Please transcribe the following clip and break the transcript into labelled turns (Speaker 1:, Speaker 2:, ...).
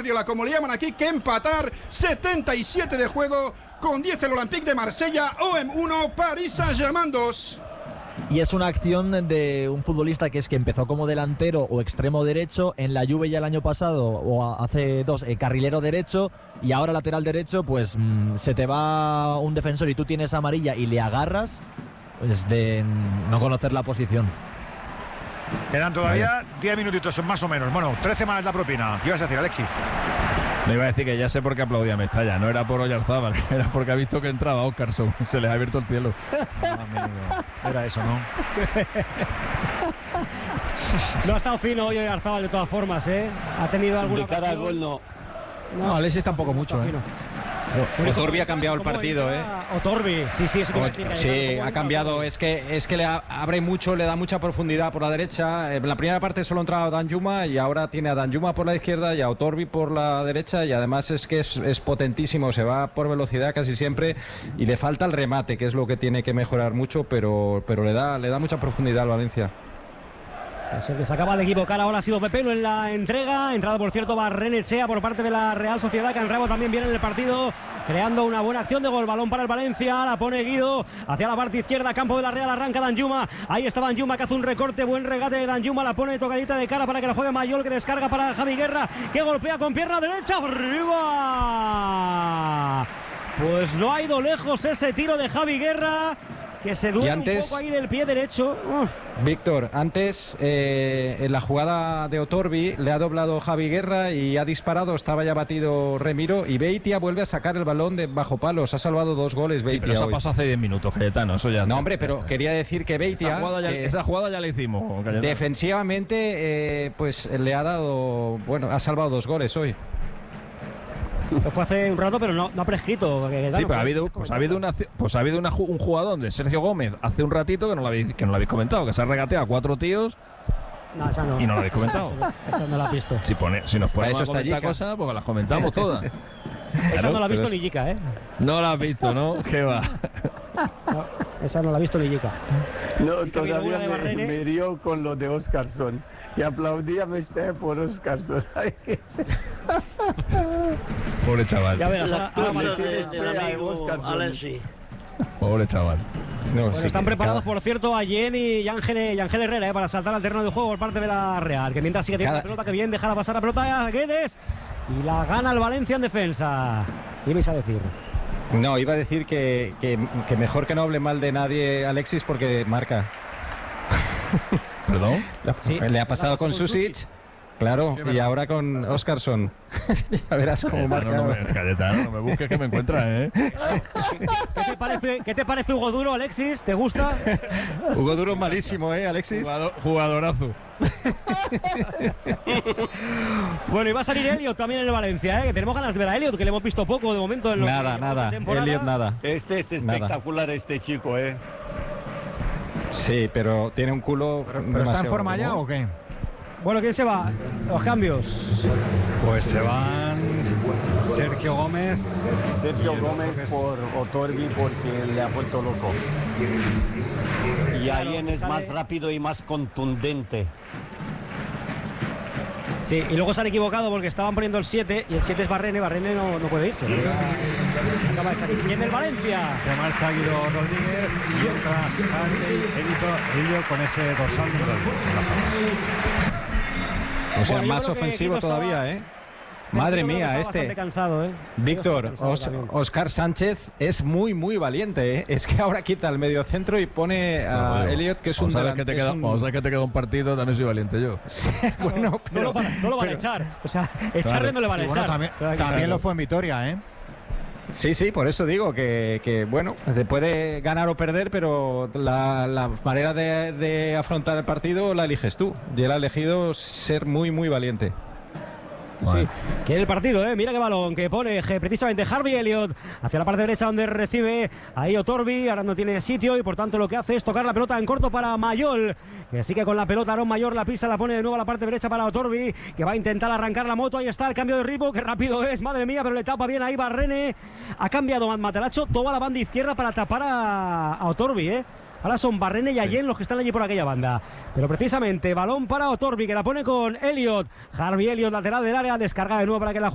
Speaker 1: Guardiola, como le llaman aquí, que empatar. 77 de juego, con 10 el Olympique de Marsella, OM 1, Paris Saint-Germain 2.
Speaker 2: Y es una acción de un futbolista que empezó como delantero o extremo derecho, en la Juve ya el año pasado o hace 2 carrilero derecho, y ahora lateral derecho. Pues se te va un defensor y tú tienes amarilla y le agarras, pues de no conocer la posición.
Speaker 3: Quedan todavía 10 minutitos más o menos. Bueno, 13 más la propina. ¿Qué ibas a decir, Alexis?
Speaker 4: Me iba a decir que ya sé por qué aplaudía Mestalla. No era por Oyarzábal, era porque ha visto que entraba Óscarson. Se les ha abierto el cielo.
Speaker 3: Era eso, ¿no?
Speaker 5: No ha estado fino hoy Oyarzábal de todas formas, ¿eh? Ha tenido alguna...
Speaker 6: De cara al gol no.
Speaker 7: No, Alexis tampoco mucho, ¿eh?
Speaker 8: Otorbi ha cambiado el partido,
Speaker 5: Otorbi, sí, eso
Speaker 8: sí, ha cambiado. Es que le abre mucho, le da mucha profundidad por la derecha. En la primera parte solo entraba Danjuma y ahora tiene a Danjuma por la izquierda y a Otorbi por la derecha, y además es que es potentísimo, se va por velocidad casi siempre y le falta el remate, que es lo que tiene que mejorar mucho, pero le da mucha profundidad al Valencia.
Speaker 5: Pues el que se acaba de equivocar ahora ha sido Pepelo en la entrega. Entrada, por cierto, Barrenechea por parte de la Real Sociedad. Canrabo también viene en el partido, creando una buena acción de gol. Balón para el Valencia, la pone Guido hacia la parte izquierda, campo de la Real, arranca Danjuma. Ahí está Danjuma, que hace un recorte, buen regate de Danjuma, la pone tocadita de cara para que la juegue Mayol, que descarga para Javi Guerra, que golpea con pierna derecha, arriba. Pues no ha ido lejos ese tiro de Javi Guerra, que se duele un poco ahí del pie derecho.
Speaker 8: Víctor, antes en la jugada de Otorbi le ha doblado Javi Guerra y ha disparado, estaba ya batido Remiro, y Beitia vuelve a sacar el balón de bajo palos. Ha salvado 2 goles Beitia.
Speaker 4: Pero eso pasó hace 10 minutos, Cayetano. Eso ya
Speaker 8: no, hombre, pero quería decir que Beitia...
Speaker 4: Esa jugada ya la hicimos, Cayetano.
Speaker 8: Defensivamente, pues le ha dado... Bueno, ha salvado 2 goles hoy.
Speaker 5: Lo fue hace un rato, pero no ha prescrito.
Speaker 4: Sí, pero ha habido un jugador de Sergio Gómez hace un ratito que no lo habéis comentado, que se ha regateado a 4 tíos.
Speaker 5: No, esa no.
Speaker 4: Y no lo habéis comentado.
Speaker 5: Esa no la has visto.
Speaker 4: Si nos ponemos a comentar cosas, porque las comentamos todas.
Speaker 5: Esa no la ha visto ni Yica, ¿eh?
Speaker 4: No la has visto, ¿no? ¿Qué va?
Speaker 5: No, esa no la ha visto ni Yica.
Speaker 6: No, todavía me río con lo de Óscarson. Y aplaudía por Óscarson.
Speaker 4: Pobre chaval.
Speaker 5: Ya verás,
Speaker 6: ahora tienes fe a Óscarson.
Speaker 4: Pobre chaval.
Speaker 5: Bueno, están preparados, por cierto, a Jen y Ángel Herrera para saltar al terreno de juego por parte de la Real, que mientras sigue teniendo la pelota, que bien dejará pasar la pelota a Guedes y la gana el Valencia en defensa. ¿Qué ibais a decir?
Speaker 8: No, iba a decir que mejor que no hable mal de nadie Alexis, porque marca.
Speaker 4: ¿Perdón?
Speaker 8: ¿Sí? Le ha pasado con Susic. Claro, sí, y ahora con Óscarson. Ya verás cómo marca.
Speaker 4: Cayetano, no me busques que me encuentras, ¿eh?
Speaker 5: ¿Qué te parece Hugo Duro, Alexis? ¿Te gusta?
Speaker 8: Hugo Duro es malísimo, Alexis?
Speaker 4: Jugadorazo.
Speaker 5: Bueno, y va a salir Elliot también en el Valencia, que tenemos ganas de ver a Elliot, que le hemos visto poco de momento en
Speaker 8: nada. Elliot nada.
Speaker 6: Este es espectacular, nada. Este chico,
Speaker 8: Sí, pero tiene un culo.
Speaker 7: ¿Pero está en forma ya o qué?
Speaker 5: Bueno, ¿quién se va? Los cambios.
Speaker 9: Pues se van Sergio Gómez.
Speaker 6: Sergio Gómez por Otorbi, porque le ha vuelto loco. Y Allen es más rápido y más contundente.
Speaker 5: Sí, y luego se han equivocado porque estaban poniendo el 7 y el 7 es Barrene. Barrene no puede irse. Acaba de salir. ¿Quién del Valencia?
Speaker 9: Se marcha Guido Rodríguez y entra Harvey Elliot con ese dorsal número 10.
Speaker 8: O sea, más ofensivo todavía, Madre mía,
Speaker 5: cansado,
Speaker 8: Víctor, Óscar Sánchez es muy, muy valiente, Es que ahora quita el mediocentro y pone a Elliot, que es un
Speaker 4: delantero. Vamos a ver que te queda un partido, también soy valiente yo.
Speaker 8: Bueno,
Speaker 5: pero, no lo van a echar. O sea, echarle no le van a echar.
Speaker 7: Bueno, también lo fue en Vitoria,
Speaker 8: Sí, por eso digo que bueno, se puede ganar o perder, pero la manera de afrontar el partido la eliges tú. Y él ha elegido ser muy, muy valiente.
Speaker 5: Sí, quiere el partido, mira qué balón que pone precisamente Harvey Elliot hacia la parte derecha, donde recibe ahí Otorbi. Ahora no tiene sitio y por tanto lo que hace es tocar la pelota en corto para Mayol, que sigue con la pelota. Aaron Mayor la pisa, la pone de nuevo a la parte derecha para Otorbi, que va a intentar arrancar la moto. Ahí está el cambio de ritmo, que rápido es, madre mía, pero le tapa bien ahí Barrene. Ha cambiado Mataracho toda la banda izquierda para tapar a Otorbi, Ahora son Barrene y Allen los que están allí por aquella banda. Pero precisamente balón para Otorbi, que la pone con Elliot. Harvey Elliot, lateral del área, descarga de nuevo para que la juegue